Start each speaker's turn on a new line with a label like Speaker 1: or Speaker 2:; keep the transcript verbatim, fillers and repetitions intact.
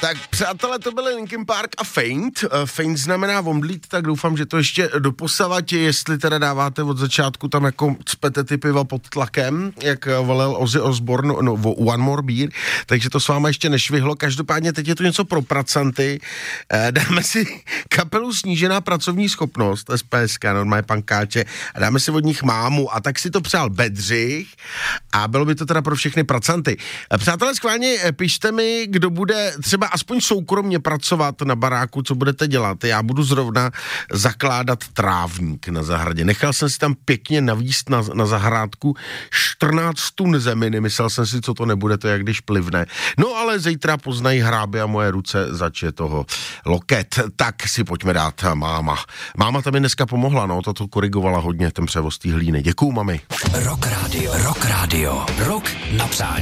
Speaker 1: Tak přátelé, to byly Linkin Park a Faint. Faint znamená omdlít, tak doufám, že to ještě doposavať, jestli teda dáváte od začátku tam jako cpete ty piva pod tlakem, jak volil Ozzy Osbourne, no, One More Beer, takže to s váma ještě nešvihlo. Každopádně teď je to něco pro pracanty. Dáme si kapelu Snížená pracovní schopnost, S P S K, normálně pankáče, a dáme si od nich Mámu, a tak si to přál Bedřich a bylo by to teda pro všechny pracanty. Přátelé, schválně pište mi, kdo bude třeba aspoň soukromně pracovat na baráku, co budete dělat. Já budu zrovna zakládat trávník na zahradě. Nechal jsem si tam pěkně navíst na, na zahrádku čtrnáct tun zeminy. Myslel jsem si, co to nebude, to jak když plivne. No ale zítra poznají hráby a moje ruce zač je toho loket. Tak si pojďme dát máma. Máma tam mi dneska pomohla, no, to korigovala hodně, ten převoz té hlíny. Děkuju, mami.
Speaker 2: Rock Radio, Rock Radio, Rock na přání.